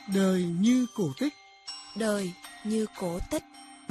Đời như cổ tích. Đời như cổ tích.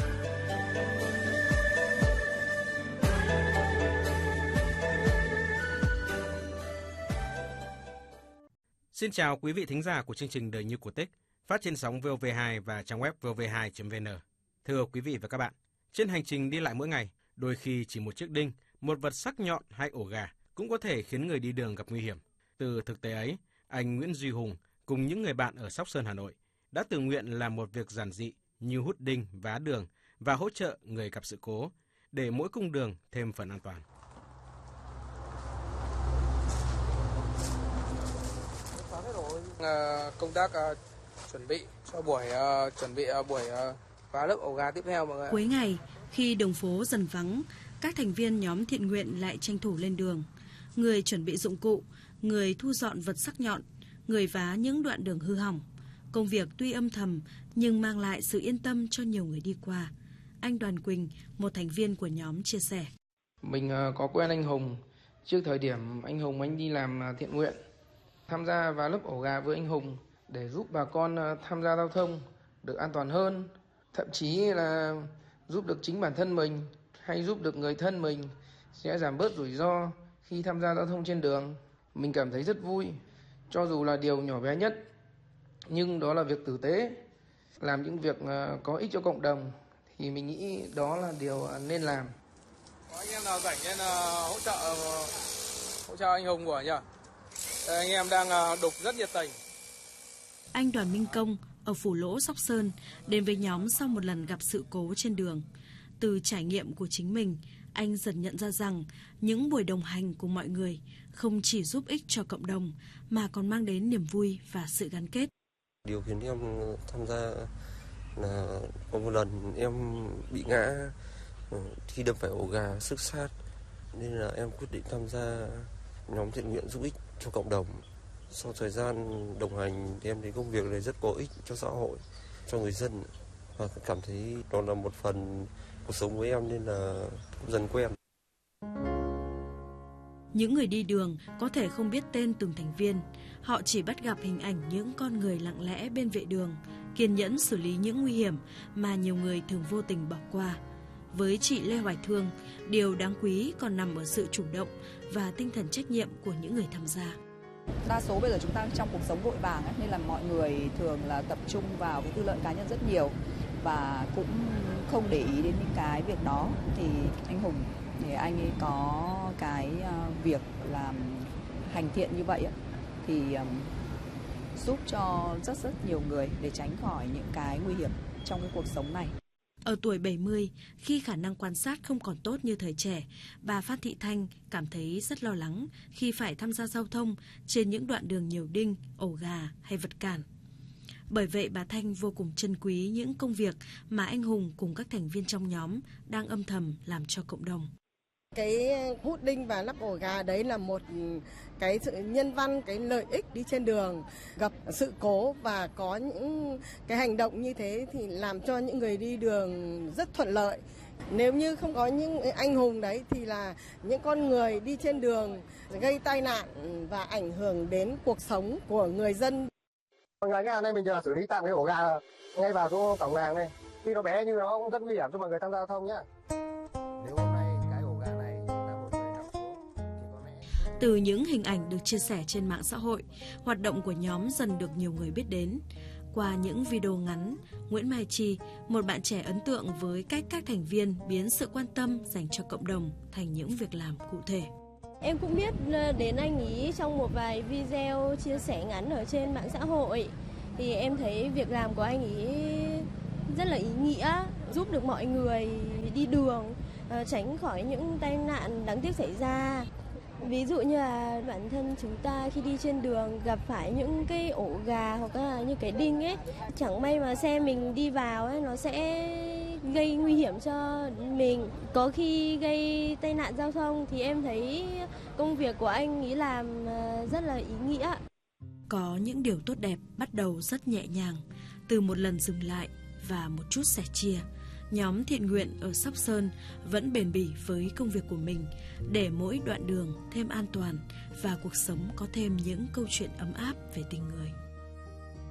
Xin chào quý vị thính giả của chương trình Đời như cổ tích, phát trên sóng VOV2 và trang web vov2.vn. Thưa quý vị và các bạn, trên hành trình đi lại mỗi ngày, đôi khi chỉ một chiếc đinh, một vật sắc nhọn hay ổ gà cũng có thể khiến người đi đường gặp nguy hiểm. Từ thực tế ấy, anh Nguyễn Duy Hùng cùng những người bạn ở Sóc Sơn, Hà Nội đã tự nguyện làm một việc giản dị như hút đinh, vá đường và hỗ trợ người gặp sự cố để mỗi cung đường thêm phần an toàn. Công tác chuẩn bị cho buổi phá lớp ổ gà tiếp theo mọi người. Cuối ngày, khi đường phố dần vắng, các thành viên nhóm thiện nguyện lại tranh thủ lên đường. Người chuẩn bị dụng cụ, người thu dọn vật sắc nhọn, người vá những đoạn đường hư hỏng. Công việc tuy âm thầm nhưng mang lại sự yên tâm cho nhiều người đi qua. Anh Đoàn Quỳnh, một thành viên của nhóm chia sẻ. Mình có quen anh Hùng. Trước thời điểm anh Hùng anh đi làm thiện nguyện, tham gia vào lớp ổ gà với anh Hùng để giúp bà con tham gia giao thông được an toàn hơn, thậm chí là giúp được chính bản thân mình hay giúp được người thân mình sẽ giảm bớt rủi ro khi tham gia giao thông trên đường. Mình cảm thấy rất vui, cho dù là điều nhỏ bé nhất, nhưng đó là việc tử tế, làm những việc có ích cho cộng đồng thì mình nghĩ đó là điều nên làm. Có anh em nào rảnh nên hỗ trợ anh Hùng của nhỉ? Anh em đang đục rất nhiệt tình. Anh Đoàn Minh Công ở Phủ Lỗ, Sóc Sơn đến với nhóm sau một lần gặp sự cố trên đường. Từ trải nghiệm của chính mình, anh dần nhận ra rằng những buổi đồng hành cùng mọi người không chỉ giúp ích cho cộng đồng mà còn mang đến niềm vui và sự gắn kết. Điều khiến em tham gia là có một lần em bị ngã khi đâm phải ổ gà xước sát, nên là em quyết định tham gia nhóm thiện nguyện giúp ích cho cộng đồng. Sau thời gian đồng hành thì em thấy công việc này rất có ích cho xã hội, cho người dân và cảm thấy đó là một phần cuộc sống của em nên là cũng dần quen. Những người đi đường có thể không biết tên từng thành viên, họ chỉ bắt gặp hình ảnh những con người lặng lẽ bên vệ đường, kiên nhẫn xử lý những nguy hiểm mà nhiều người thường vô tình bỏ qua. Với chị Lê Hoài Thương, điều đáng quý còn nằm ở sự chủ động và tinh thần trách nhiệm của những người tham gia. Đa số bây giờ chúng ta trong cuộc sống vội vàng ấy, nên là mọi người thường là tập trung vào cái tư lợi cá nhân rất nhiều và cũng không để ý đến những cái việc đó. Thì anh Hùng thì anh ấy có cái việc làm hành thiện như vậy ấy, thì giúp cho rất nhiều người để tránh khỏi những cái nguy hiểm trong cái cuộc sống này. Ở tuổi 70, khi khả năng quan sát không còn tốt như thời trẻ, bà Phan Thị Thanh cảm thấy rất lo lắng khi phải tham gia giao thông trên những đoạn đường nhiều đinh, ổ gà hay vật cản. Bởi vậy bà Thanh vô cùng trân quý những công việc mà anh Hùng cùng các thành viên trong nhóm đang âm thầm làm cho cộng đồng. Cái hút đinh và lắp ổ gà đấy là một cái sự nhân văn, cái lợi ích đi trên đường gặp sự cố và có những cái hành động như thế thì làm cho những người đi đường rất thuận lợi. Nếu như không có những anh hùng đấy thì là những con người đi trên đường gây tai nạn và ảnh hưởng đến cuộc sống của người dân. Mọi người nghe đây mình giờ xử lý tạm cái ổ gà ngay vào chỗ cổng làng này. Tuy nó bé nhưng nó cũng rất nguy hiểm cho mọi người tham gia giao thông nhé. Từ những hình ảnh được chia sẻ trên mạng xã hội, hoạt động của nhóm dần được nhiều người biết đến. Qua những video ngắn, Nguyễn Mai Chi, một bạn trẻ ấn tượng với cách các thành viên biến sự quan tâm dành cho cộng đồng thành những việc làm cụ thể. Em cũng biết đến anh ý trong một vài video chia sẻ ngắn ở trên mạng xã hội. Thì em thấy việc làm của anh ý rất là ý nghĩa, giúp được mọi người đi đường, tránh khỏi những tai nạn đáng tiếc xảy ra. Ví dụ như là bản thân chúng ta khi đi trên đường gặp phải những cái ổ gà hoặc là những cái đinh ấy, chẳng may mà xe mình đi vào ấy, nó sẽ gây nguy hiểm cho mình, có khi gây tai nạn giao thông. Thì em thấy công việc của anh ý làm rất là ý nghĩa. Có những điều tốt đẹp bắt đầu rất nhẹ nhàng, từ một lần dừng lại và một chút sẻ chia. Nhóm thiện nguyện ở Sóc Sơn vẫn bền bỉ với công việc của mình để mỗi đoạn đường thêm an toàn và cuộc sống có thêm những câu chuyện ấm áp về tình người.